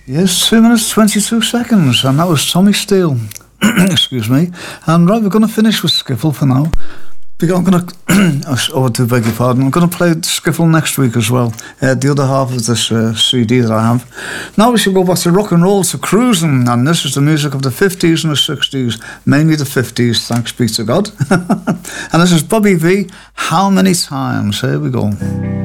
Yes, 2 minutes 22 seconds, and that was Tommy Steele. Excuse me. And right, we're going to finish with Skiffle for now. I'm going to, oh, to beg your pardon, I'm going to play Skiffle next week as well. The other half of this CD that I have. Now we should go back to rock and roll, to cruising, and this is the music of the 50s and the 60s, mainly the 50s, thanks be to God. And this is Bobby V, How Many Times? Here we go.